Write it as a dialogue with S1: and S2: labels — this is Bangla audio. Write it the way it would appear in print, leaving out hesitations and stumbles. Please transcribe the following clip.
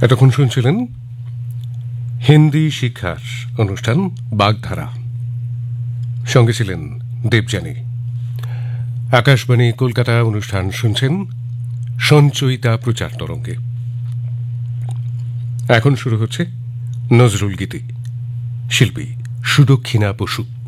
S1: এতক্ষণ শুনছিলেন হিন্দি শিক্ষার অনুষ্ঠান বাগধারা, সঙ্গে ছিলেন দেবযানী। আকাশবাণী কলকাতা অনুষ্ঠান শুনছেন সঞ্চয়িতা প্রচার তরঙ্গে। এখন শুরু হচ্ছে নজরুল গীতি, শিল্পী সুদক্ষিণা বসু।